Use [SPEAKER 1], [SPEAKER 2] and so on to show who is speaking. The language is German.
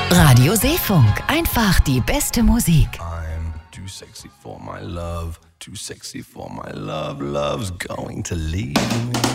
[SPEAKER 1] Radio Seefunk. Einfach die beste Musik.
[SPEAKER 2] I'm too sexy for my love, too sexy for my love, love's going to leave me.